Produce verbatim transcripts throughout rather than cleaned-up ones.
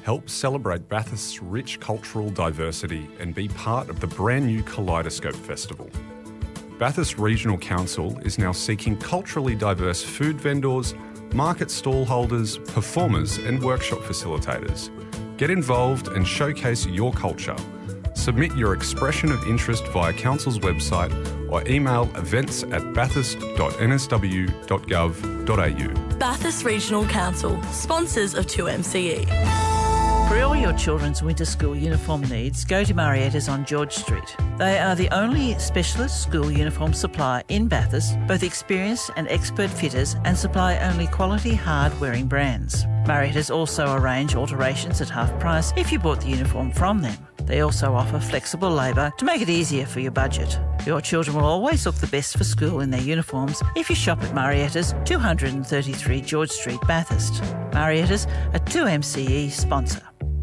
Help celebrate Bathurst's rich cultural diversity and be part of the brand new Kaleidoscope Festival. Bathurst Regional Council is now seeking culturally diverse food vendors, market stall holders, performers and workshop facilitators. Get involved and showcase your culture. Submit your expression of interest via Council's website or email events at bathurst dot n s w dot gov dot a u. Bathurst Regional Council, sponsors of two M C E. For all your children's winter school uniform needs, go to Marietta's on George Street. They are the only specialist school uniform supplier in Bathurst, both experienced and expert fitters, and supply only quality hard-wearing brands. Marietta's also arrange alterations at half price if you bought the uniform from them. They also offer flexible labour to make it easier for your budget. Your children will always look the best for school in their uniforms if you shop at Marietta's, two thirty-three George Street, Bathurst. Marietta's, a two M C E sponsor.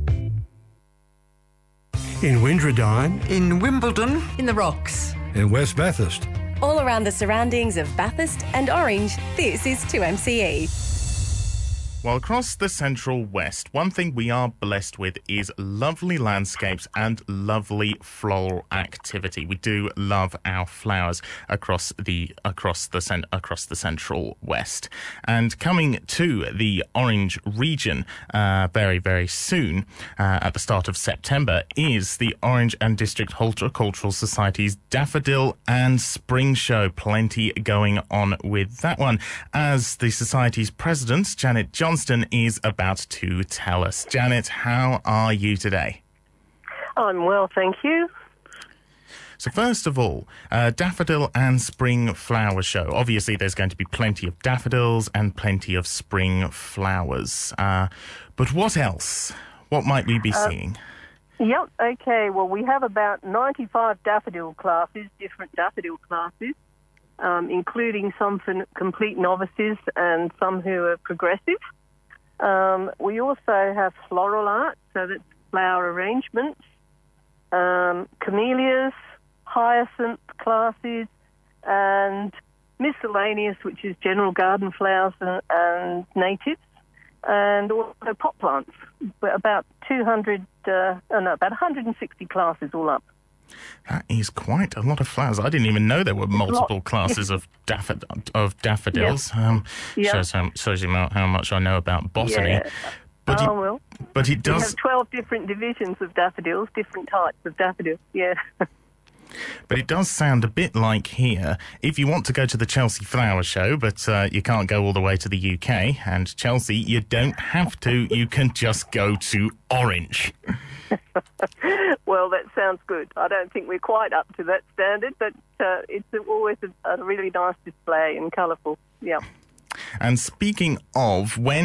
In Windradine, in Wimbledon, in the Rocks, in West Bathurst. All around the surroundings of Bathurst and Orange, this is two M C E. Well, across the Central West, one thing we are blessed with is lovely landscapes and lovely floral activity. We do love our flowers across the across the cent- across the Central West. And coming to the Orange region uh, very very soon, uh, at the start of September, is the Orange and District Horticultural Society's Daffodil and Spring Show. Plenty going on with that one, as the Society's president, Janet Johnston, is about to tell us. Janet, how are you today? I'm well, thank you. So first of all, uh, Daffodil and Spring Flower Show. Obviously, there's going to be plenty of daffodils and plenty of spring flowers. Uh, but what else? What might we be uh, seeing? Yep, okay. Well, we have about ninety-five daffodil classes, different daffodil classes, um, including some for complete novices and some who are progressive. Um, we also have floral art, so that's flower arrangements, um, camellias, hyacinth classes, and miscellaneous, which is general garden flowers and, and natives, and also pot plants. About two hundred, uh, oh no, about one hundred sixty classes all up. That is quite a lot of flowers. I didn't even know there were multiple classes of daffod- of daffodils. Yeah. Um, yeah. Shows, how, shows you how much I know about botany. Yeah. But oh, it, well. But it does... We have twelve different divisions of daffodils, different types of daffodils, yeah. But it does sound a bit like here, if you want to go to the Chelsea Flower Show, but uh, you can't go all the way to the U K, and Chelsea, you don't have to, you can just go to Orange. Well, that sounds good. I don't think we're quite up to that standard, but uh, it's always a, a really nice display and colourful, yeah. And speaking of, when